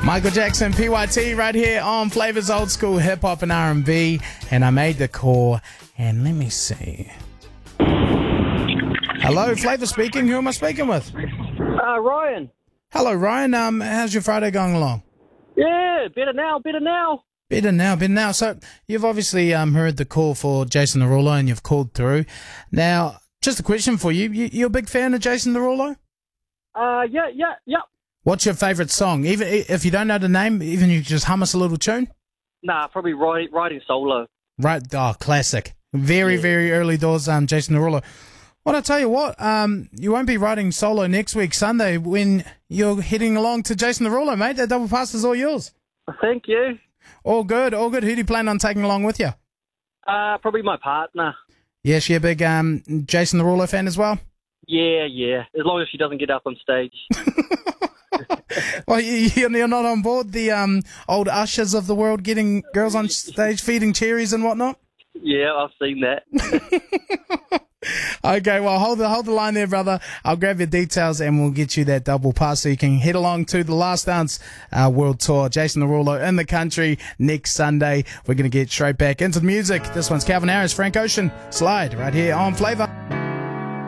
Michael Jackson, PYT, right here on Flavors Old School Hip Hop and R&B. And I made the call, and let me see. Hello, Flavor speaking. Who am I speaking with? Ryan. Hello, Ryan. How's your Friday going along? Yeah, better now. Better now. So you've obviously heard the call for Jason Derulo, and you've called through. Now, just a question for you. You're a big fan of Jason Derulo? Yeah. What's your favourite song? Even if you don't know the name, even you just hum us a little tune? Nah, probably riding solo. Right. Oh, classic. Very early doors, Jason Derulo. Well, I'll tell you what, you won't be riding solo next week, Sunday, when you're heading along to Jason Derulo, mate. That double pass is all yours. Thank you. All good. Who do you plan on taking along with you? Probably my partner. Yeah, she a big Jason Derulo fan as well? Yeah. As long as she doesn't get up on stage. Well, you're not on board the old ushers of the world getting girls on stage feeding cherries and whatnot? Yeah, I've seen that. Okay, well, hold the line there, brother. I'll grab your details and we'll get you that double pass so you can head along to the Last Dance World Tour. Jason Derulo in the country next Sunday. We're going to get straight back into the music. This one's Calvin Harris, Frank Ocean, Slide, right here on Flavor.